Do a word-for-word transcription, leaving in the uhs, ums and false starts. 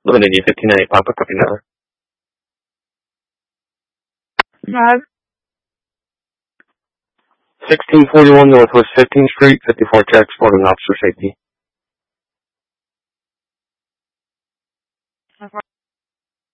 Limited U fifteen ninety Papa, copy that. Five. sixteen forty-one Northwest fifteenth Street, fifty-four checks, for an officer safety.